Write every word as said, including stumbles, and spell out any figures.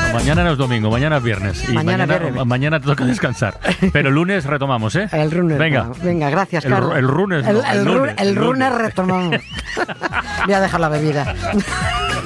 mañana no es domingo, mañana es viernes. Y Mañana mañana, viernes. mañana te toca descansar. Pero el lunes retomamos, ¿eh? El lunes. Venga. No. Venga, gracias, El, Carlos. el lunes. El, no, el, el ru- lunes, el el lunes lunes. retomamos. Voy a dejar la bebida.